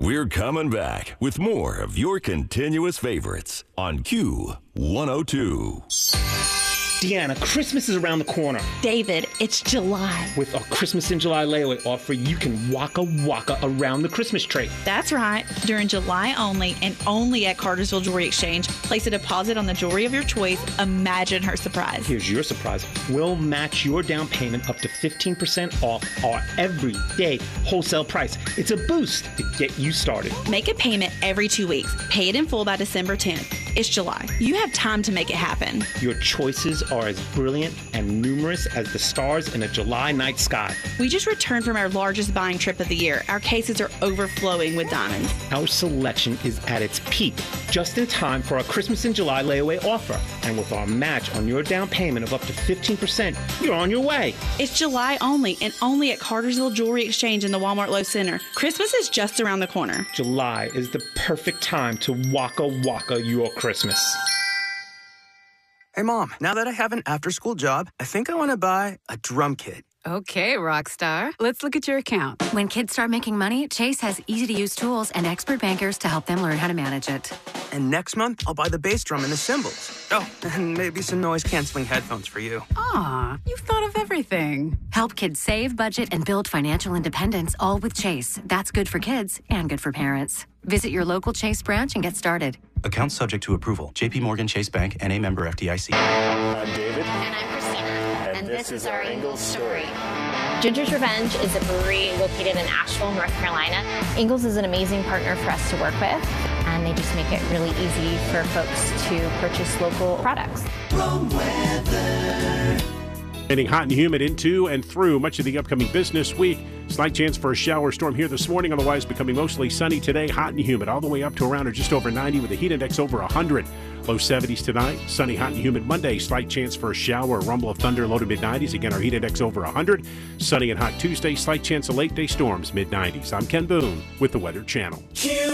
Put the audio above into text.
We're coming back with more of your continuous favorites on Q102. Deanna, Christmas is around the corner. David, it's July. With our Christmas in July layaway offer, you can waka waka around the Christmas tree. That's right. During July only and only at Cartersville Jewelry Exchange, place a deposit on the jewelry of your choice. Imagine her surprise. Here's your surprise. We'll match your down payment up to 15% off our everyday wholesale price. It's a boost to get you started. Make a payment every 2 weeks. Pay it in full by December 10th. It's July. You have time to make it happen. Your choices are as brilliant and numerous as the stars in a July night sky. We just returned from our largest buying trip of the year. Our cases are overflowing with diamonds. Our selection is at its peak, just in time for our Christmas in July layaway offer. And with our match on your down payment of up to 15%, you're on your way. It's July only and only at Cartersville Jewelry Exchange in the Walmart Low Center. Christmas is just around the corner. July is the perfect time to waka waka your Christmas. Hey, Mom, now that I have an after-school job, I think I want to buy a drum kit. Okay, Rockstar. Let's look at your account. When kids start making money, Chase has easy-to-use tools and expert bankers to help them learn how to manage it. And next month, I'll buy the bass drum and the cymbals. Oh, and maybe some noise-canceling headphones for you. Aw, you've thought of everything. Help kids save, budget, and build financial independence, all with Chase. That's good for kids and good for parents. Visit your local Chase branch and get started. Account subject to approval. J.P. Morgan Chase Bank, N.A. member FDIC. I'm David. And I'm Christina. And this is our Ingles story. Ginger's Revenge is a brewery located in Asheville, North Carolina. Ingles is an amazing partner for us to work with, and they just make it really easy for folks to purchase local products. Getting hot and humid into and through much of the upcoming business week. Slight chance for a shower storm here this morning, otherwise becoming mostly sunny today. Hot and humid all the way up to around or just over 90 with a heat index over 100. Low 70s tonight. Sunny, hot, and humid Monday. Slight chance for a shower, rumble of thunder, low to mid-90s. Again, our heat index over 100. Sunny and hot Tuesday. Slight chance of late-day storms, mid-90s. I'm Ken Boone with the Weather Channel.